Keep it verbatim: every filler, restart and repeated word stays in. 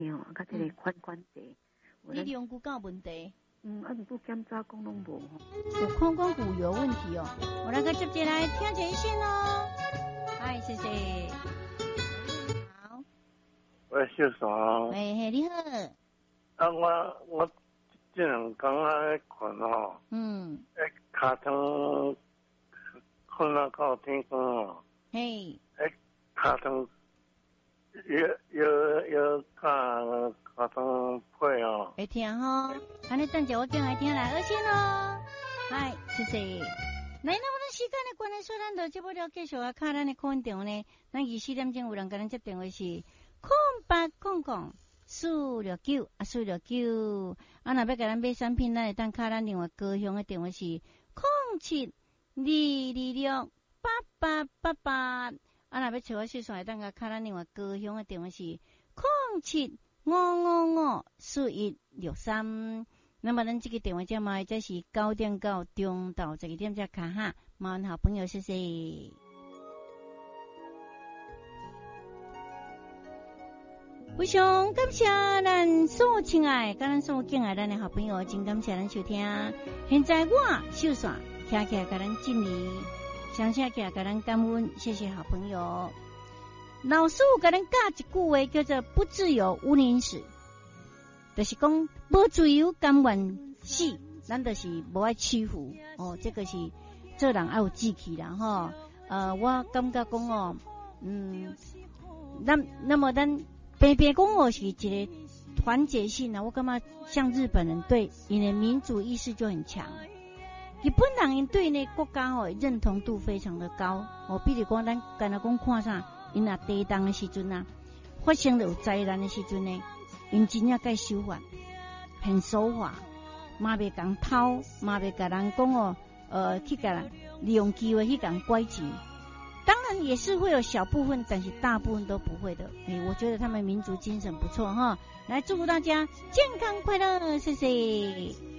哦，甲这个髋关节。 你用骨有问题？ 嗯，啊，毋过检查讲拢无吼。 有髋关节有问题哦，我来个接进来听前线哦。嗨，谢谢。好。 喂，小爽。 喂，嘿，你好。 啊，我我这两天啊困吼。嗯。诶，骹疼，困啊到天光哦。 嘿。 诶，骹疼，要要要看骹疼配哦。 会听吼，安尼等下我叫来听来，二先哦。嗨，谢谢。来，那么咱时间的关系，所以咱就这不了继续啊，看咱的空电话呢。咱二四点钟有人跟咱接电话是空八空空四六九啊四六九。啊，若要给咱买产品，咱会当卡咱另外高雄的电话是空七二二六八八八八。啊，若要找我细算，会当个卡咱另外高雄的电话是空七五五五四一六三。那么咱这个电话号码这是九点到中到十二点才卡哈，麻烦好朋友谢谢。非常感谢咱所亲爱、甲咱所敬爱咱的好朋友，真感谢咱收听。现在我秀爽听起来甲咱敬礼，相信起来甲咱感恩，谢谢好朋友。老师有甲咱教一句话叫做不自由无宁死。就是讲无自由甘愿死，咱就是无爱屈服哦。这个是做人爱有志气啦吼。呃，我感觉讲哦，嗯，那那么咱平平讲哦是一个团结性啊。我感觉像日本人对因的民主意识就很强，日本人因对呢国家哦认同度非常的高哦。比如讲咱干那讲看啥，因若地震的时阵啊，发生了有灾难的时阵呢。因真正该守法，很守法，嘛袂讲偷，嘛袂甲人讲哦，呃，去甲人利用机会去甲人拐钱。当然也是会有小部分，但是大部分都不会的。诶，我觉得他们民族精神不错哈。来祝福大家健康快乐，谢谢。